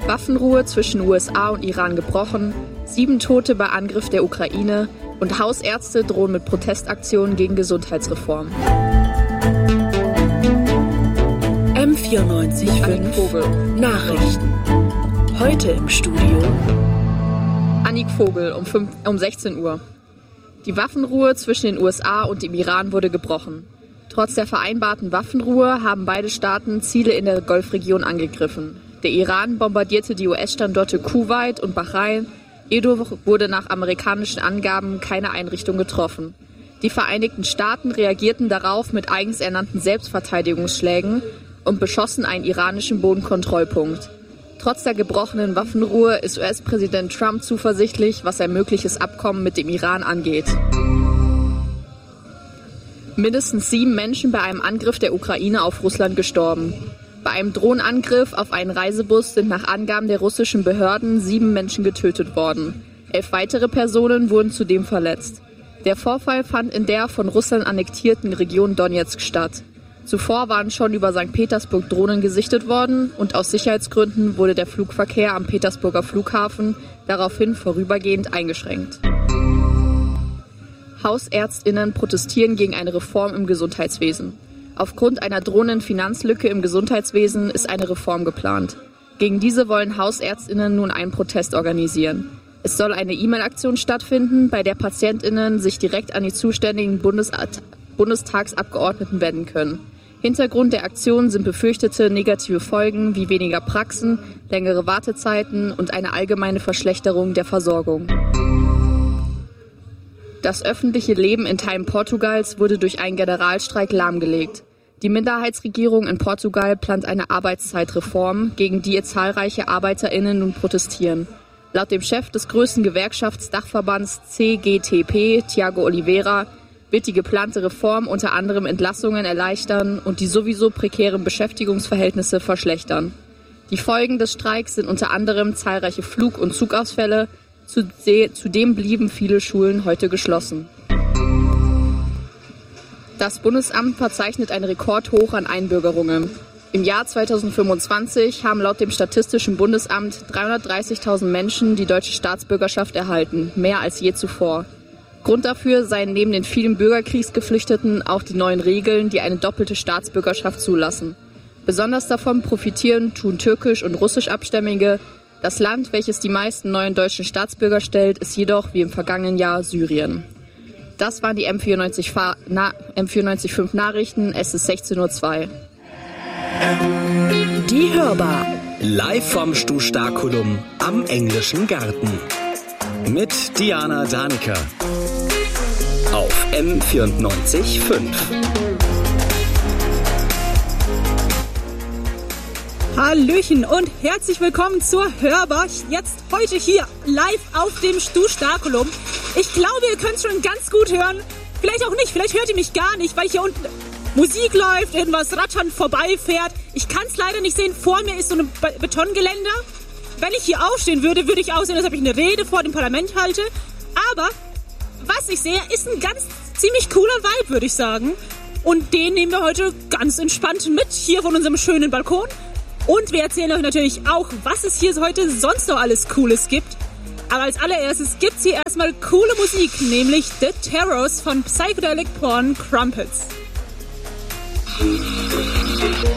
Waffenruhe zwischen USA und Iran gebrochen, 7 Tote bei Angriff der Ukraine und Hausärzte drohen mit Protestaktionen gegen Gesundheitsreform. M94.5 Nachrichten. Heute im Studio Annik Vogel um 16 Uhr. Die Waffenruhe zwischen den USA und dem Iran wurde gebrochen. Trotz der vereinbarten Waffenruhe haben beide Staaten Ziele in der Golfregion angegriffen. Der Iran bombardierte die US-Standorte Kuwait und Bahrain, jedoch wurde nach amerikanischen Angaben keine Einrichtung getroffen. Die Vereinigten Staaten reagierten darauf mit eigens ernannten Selbstverteidigungsschlägen und beschossen einen iranischen Bodenkontrollpunkt. Trotz der gebrochenen Waffenruhe ist US-Präsident Trump zuversichtlich, was ein mögliches Abkommen mit dem Iran angeht. Mindestens 7 Menschen bei einem Angriff der Ukraine auf Russland gestorben. Bei einem Drohnenangriff auf einen Reisebus sind nach Angaben der russischen Behörden 7 Menschen getötet worden. 11 weitere Personen wurden zudem verletzt. Der Vorfall fand in der von Russland annektierten Region Donezk statt. Zuvor waren schon über St. Petersburg Drohnen gesichtet worden und aus Sicherheitsgründen wurde der Flugverkehr am Petersburger Flughafen daraufhin vorübergehend eingeschränkt. HausärztInnen protestieren gegen eine Reform im Gesundheitswesen. Aufgrund einer drohenden Finanzlücke im Gesundheitswesen ist eine Reform geplant. Gegen diese wollen HausärztInnen nun einen Protest organisieren. Es soll eine E-Mail-Aktion stattfinden, bei der PatientInnen sich direkt an die zuständigen Bundestagsabgeordneten wenden können. Hintergrund der Aktion sind befürchtete negative Folgen wie weniger Praxen, längere Wartezeiten und eine allgemeine Verschlechterung der Versorgung. Das öffentliche Leben in Teilen Portugals wurde durch einen Generalstreik lahmgelegt. Die Minderheitsregierung in Portugal plant eine Arbeitszeitreform, gegen die zahlreiche ArbeiterInnen nun protestieren. Laut dem Chef des größten Gewerkschaftsdachverbands CGTP, Tiago Oliveira, wird die geplante Reform unter anderem Entlassungen erleichtern und die sowieso prekären Beschäftigungsverhältnisse verschlechtern. Die Folgen des Streiks sind unter anderem zahlreiche Flug- und Zugausfälle. Zudem blieben viele Schulen heute geschlossen. Das Bundesamt verzeichnet einen Rekordhoch an Einbürgerungen. Im Jahr 2025 haben laut dem Statistischen Bundesamt 330.000 Menschen die deutsche Staatsbürgerschaft erhalten, mehr als je zuvor. Grund dafür seien neben den vielen Bürgerkriegsgeflüchteten auch die neuen Regeln, die eine doppelte Staatsbürgerschaft zulassen. Besonders davon profitieren tun türkisch- und russischabstämmige. Das Land, welches die meisten neuen deutschen Staatsbürger stellt, ist jedoch wie im vergangenen Jahr Syrien. Das waren die M94.5 Nachrichten. Es ist 16:02 Uhr. Die Hörbar. Live vom Stustakulum am Englischen Garten. Mit Diana Danica. Auf M94.5. Hallöchen und herzlich willkommen zur Hörbar. Jetzt heute hier live auf dem Stustakulum. Ich glaube, ihr könnt es schon ganz gut hören. Vielleicht auch nicht, vielleicht hört ihr mich gar nicht, weil hier unten Musik läuft, irgendwas ratternd vorbeifährt. Ich kann es leider nicht sehen. Vor mir ist so ein Betongeländer. Wenn ich hier aufstehen würde, würde ich aussehen, als ob ich eine Rede vor dem Parlament halte. Aber was ich sehe, ist ein ganz ziemlich cooler Vibe, würde ich sagen. Und den nehmen wir heute ganz entspannt mit, hier von unserem schönen Balkon. Und wir erzählen euch natürlich auch, was es hier heute sonst noch alles Cooles gibt. Aber als allererstes gibt es hier erstmal coole Musik, nämlich The Terrors von Psychedelic Porn Crumpets.